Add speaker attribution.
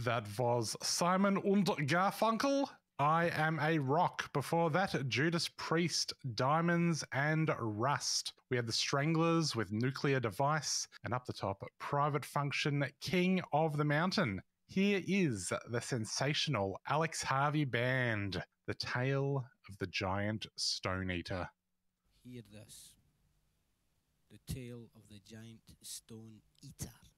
Speaker 1: That was Simon und Garfunkel. I Am a Rock. Before that, Judas Priest, Diamonds and Rust. We had the Stranglers with Nuclear Device. And up the top, Private Function, King of the Mountain. Here is the sensational Alex Harvey Band, The Tale of the Giant Stone Eater.
Speaker 2: Hear this. The Tale of the Giant Stone Eater.